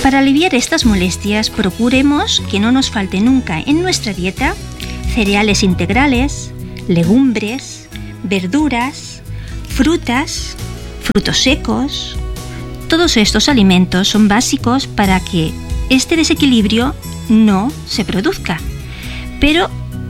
Para aliviar estas molestias, procuremos que no nos falte nunca en nuestra dieta cereales integrales, legumbres, verduras, frutas, frutos secos. Todos estos alimentos son básicos para que este desequilibrio no se produzca. Pero